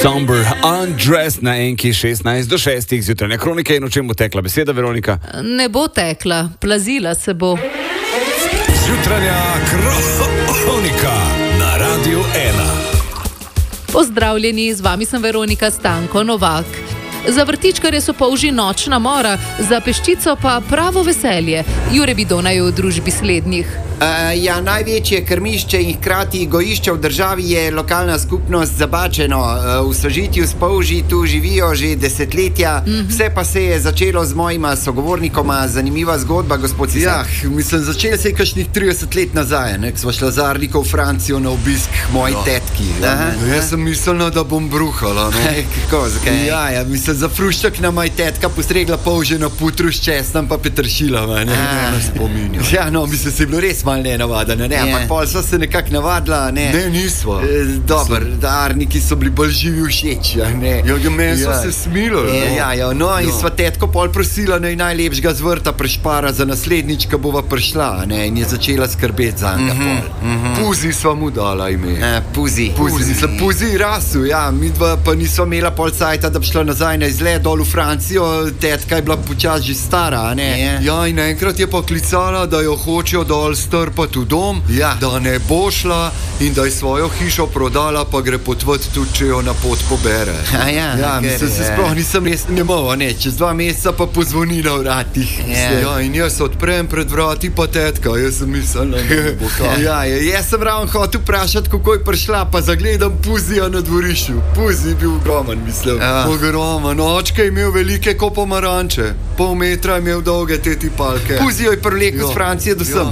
Somber Undressed na enki 16:06 zjutraj kronike. In o čem bo tekla beseda, Veronika? Ne bo tekla, plazila se bo. Zjutranja kronika na Radiu 1. Pozdravljeni, z vami sem Veronika Stanko Novak. Za vrtičkarje so polži nočna mora, za peščico pa pravo veselje. Jure Bidona je v družbi slednjih. Največje krmišče in hkrati gojišče v državi je lokalna skupnost Zabačeno. V sožitju s polži tu živijo že desetletja. Vse pa se je začelo z mojima sogovornikoma. Zanimiva zgodba, gospod Cizak. Začelo se je kakšnih 30 let nazaj, ko smo šla z Arliko v Francijo na obisk k moji tetki. Jaz sem mislila, da bom bruhala. Kako, zakaj? Mislim, za fruščak na moja tetka postregla polže na putru s česnom pa petršila. Ne spominjam. Mislim, se je bilo res malo nenavadno, ampak pol so se nekako navadila, ne? Ne, nismo. Dobro, Arniki so bili bolj živi všeč, ne? Meni so se smilili. In sva tetko pol prosila, najlepšega z vrta prešpara za naslednjič, ko bova prišla, ne? In je začela skrbeti za njega pol. Puzi sva mu dala ime. Puzi. Puzi rasu, midva pa nisva imela pol cajta, da bi šla nazaj na izlet dol v Francijo, tetka je bila počas že stara, ne? In enkrat je pa klicala, da jo hočejo dol strpati v dom, da ne bo šla in da je svojo hišo prodala, pa gre potvati tudi, če jo na pot pobere. Mislim, se sploh nisem res nemal, čez 2 meseca pa pozvoni na vratih. In jaz odprem pred vrati, pa tetka, jaz sem mislil, da bo kaj. Jaz sem ravno hotel vprašati, kako je prišla, pa zagledam Puzija na dvorišču. Puzi je bil ogromen, mislim. Ogromen. Očka je imel velike ko pomaranče. Pol metra je imel dolge te tipalke. Puzijo je privlekel z Francije do sem.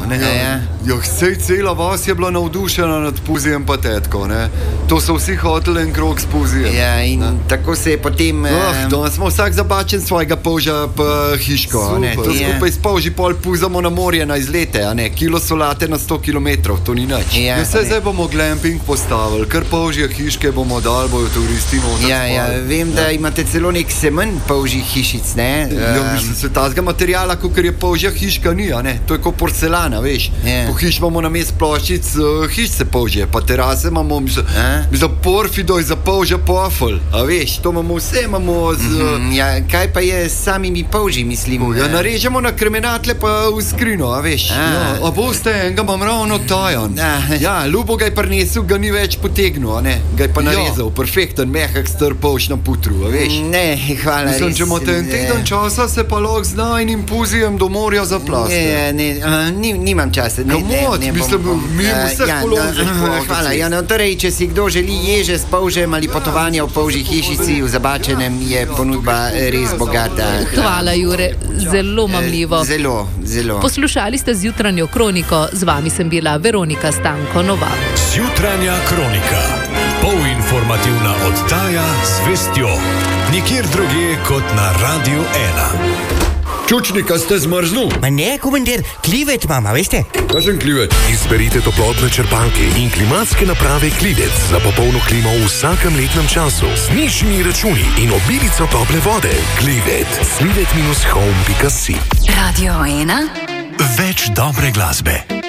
Sej cela vas je bila navdušena nad Puzijem pa tetko, ne? To so vsi hoteli en krog s Puzijem. In tako se je potem... Danes smo vsak Zabačen svojega polža pa hiško, ne? To skupaj s polži pol puzamo na morje na izlete, Kilo solate na 100 kilometrov, to ni nič. Zdaj bomo glamping postavili, kar polžje hiške bomo dali, bojo turisti noter. Vem, da imate celo nek semen polžjih hišic, ne? Mislim, se tazga materijala, kakor je polžja hiška ni, to je kot porcelana, veš. Po hiš imamo na mest ploščic, hišce polžje, pa terase imamo, mislim, porfidoj za polžja pofel, veš, to imamo vse, imamo kaj pa je s samimi polžji, mislim? Narežemo na kremenatle pa v skrino, veš. A boste, enega imam ravno tajan. Ljubo ga je prinesel, ga ni več potegnil, ga je pa narezal, perfekten, mehak, star polž na putru, veš. Ne, hvala, res. Mislim, če imate en teden časa, se pa lahko z najnim Puzijem do morja zaplaste. Nimam časa. Mislim, mi vseh položek. Hvala. Torej, če si kdo želi ježe s polžem ali potovanja v polžji hišici v Zabačenem, je ponudba res bogata. Hvala, Jure, zelo mamljivo. Zelo. Poslušali ste zjutranjo kroniko, z vami sem bila Veronika Stanko Novak. Zjutranja kronika, polinformativna oddaja z vestjo. Nikjer drugje kot na Radiu 1. Čučnika ste zmrznul? Ma ne, komandir, klivet mama, veste? Kakšen klivet? Izberite toplotne črpalke in klimatske naprave Klivet za popolno klimo v vsakem letnem času z nižjimi računi in obilico tople vode. Klivet. Klivet-home.si. Radio 1. Več dobre glasbe.